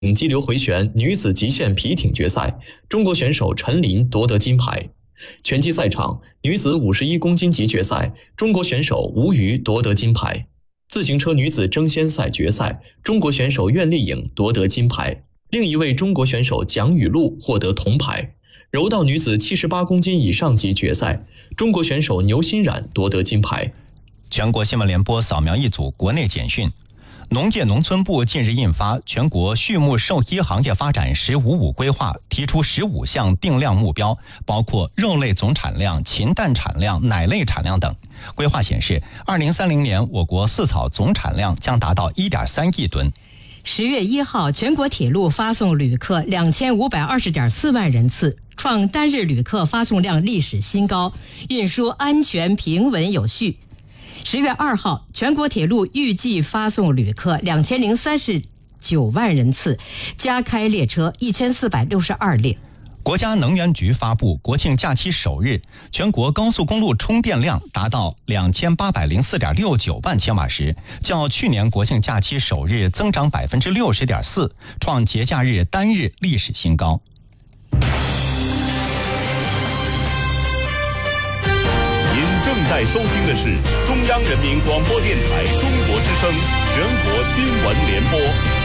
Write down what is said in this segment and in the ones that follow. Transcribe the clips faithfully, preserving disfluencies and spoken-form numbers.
激流回旋女子极限皮艇决赛，中国选手陈琳夺得金牌。拳击赛场女子五十一公斤级决赛，中国选手吴瑜夺得金牌。自行车女子争先赛决赛，中国选手苑丽颖夺得金牌，另一位中国选手蒋雨露获得铜牌。柔道女子七十八公斤以上级决赛，中国选手牛欣冉夺得金牌。 全国新闻联播扫描一组国内简讯。农业农村部近日印发《全国畜牧兽医行业发展“十五五”规划》，提出十五项定量目标，包括肉类总产量、禽蛋产量、奶类产量等。规划显示，二零三零年我国饲草总产量将达到一点三亿吨。 十月一号，全国铁路发送旅客两千五百二十点四万人次，创单日旅客发送量历史新高，运输安全平稳有序。十月二号，全国铁路预计发送旅客两千零三十九万人次，加开列车一千四百六十二列。 国家能源局发布，国庆假期首日，全国高速公路充电量达到两千八百零四点六九万千瓦时，较去年国庆假期首日增长百分之六十点四，创节假日单日历史新高。 正在收听的是中央人民广播电台中国之声全国新闻联播。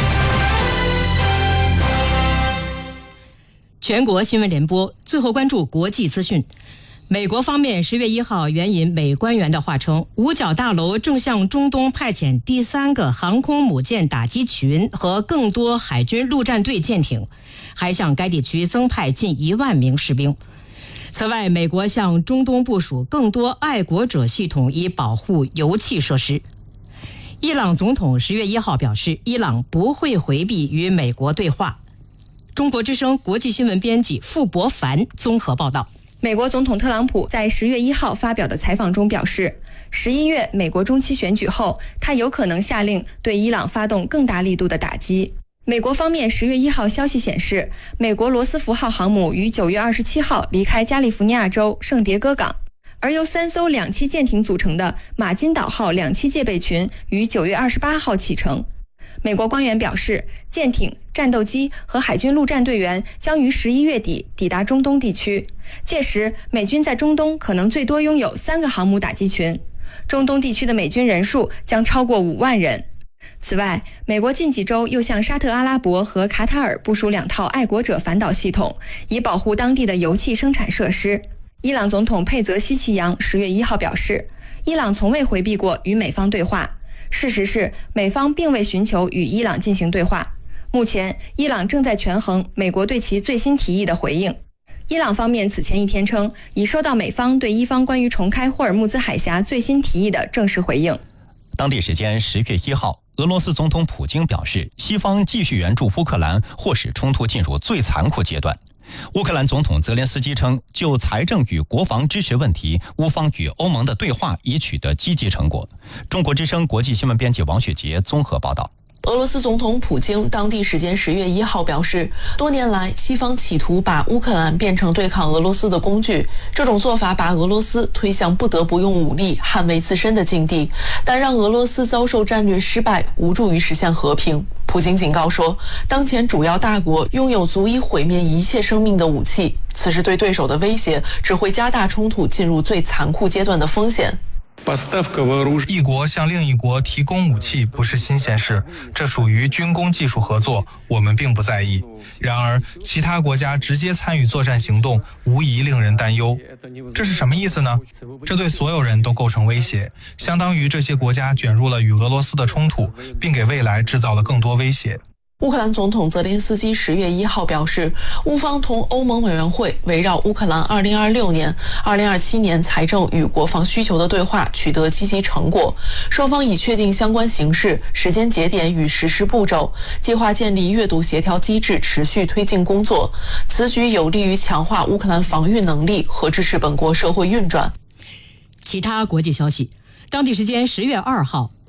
全国新闻联播，最后关注国际资讯。美国方面十月一号援引美官员的话称，五角大楼正向中东派遣第三个航空母舰打击群和更多海军陆战队舰艇，还向该地区增派近一万名士兵。此外，美国向中东部署更多爱国者系统，以保护油气设施。伊朗总统十月一号表示，伊朗不会回避与美国对话。中国之声国际新闻编辑傅博凡综合报道。 美国总统特朗普在十月一号发表的采访中表示，十一月美国中期选举后，他有可能下令对伊朗发动更大力度的打击。美国方面十月一号消息显示，美国罗斯福号航母于九月二十七号离开加利福尼亚州圣迭戈港，而由三艘两栖舰艇组成的马金岛号两栖戒备群于九月二十八号启程。美国官员表示，舰艇、战斗机和海军陆战队员将于十一月底抵达中东地区，届时美军在中东可能最多拥有三个航母打击群，中东地区的美军人数将超过五万人。此外，美国近几周又向沙特阿拉伯和卡塔尔部署两套爱国者反导系统，以保护当地的油气生产设施。伊朗总统佩泽西奇扬十月一号表示，伊朗从未回避过与美方对话。事实是，美方并未寻求与伊朗进行对话。目前，伊朗正在权衡美国对其最新提议的回应。伊朗方面此前一天称，已收到美方对伊方关于重开霍尔木兹海峡最新提议的正式回应。 当地时间十月一号，俄罗斯总统普京表示，西方继续援助乌克兰，或使冲突进入最残酷阶段。乌克兰总统泽连斯基称，就财政与国防支持问题，乌方与欧盟的对话已取得积极成果。中国之声国际新闻编辑王雪杰综合报道。 俄罗斯总统普京当地时间十月一号表示，多年来西方企图把乌克兰变成对抗俄罗斯的工具，这种做法把俄罗斯推向不得不用武力捍卫自身的境地，但让俄罗斯遭受战略失败，无助于实现和平。普京警告说，当前主要大国拥有足以毁灭一切生命的武器，此时对对手的威胁只会加大冲突进入最残酷阶段的风险。 一国向另一国提供武器不是新鲜事，这属于军工技术合作，我们并不在意。然而，其他国家直接参与作战行动，无疑令人担忧。这是什么意思呢？这对所有人都构成威胁，相当于这些国家卷入了与俄罗斯的冲突，并给未来制造了更多威胁。 乌克兰总统泽连斯基十月一号表示，乌方同欧盟委员会围绕乌克兰二零二六年、二零二七年财政与国防需求的对话取得积极成果，双方已确定相关形势、时间节点与实施步骤，计划建立阅读协调机制，持续推进工作。此举有利于强化乌克兰防御能力和支持本国社会运转。 其他国际消息，当地时间十月二号，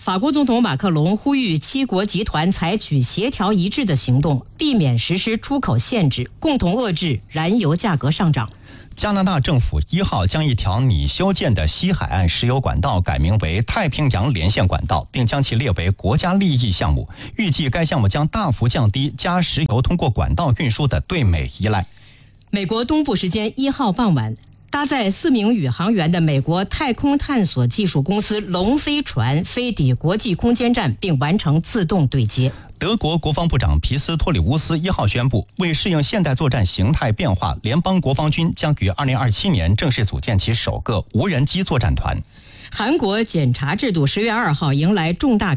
法国总统马克龙呼吁七国集团采取协调一致的行动，避免实施出口限制，共同遏制燃油价格上涨。 加拿大政府一号将一条拟修建的西海岸石油管道改名为太平洋连线管道，并将其列为国家利益项目。预计该项目将大幅降低加石油通过管道运输的对美依赖。 美国东部时间一号傍晚，搭载四名宇航员的美国太空探索技术公司龙飞船飞抵国际空间站，并完成自动对接。 德国国防部长皮斯托里乌斯一号宣布，为适应现代作战形态变化，联邦国防军将于二零二七年正式组建其首个无人机作战团。 韩国检察制度十月二号迎来重大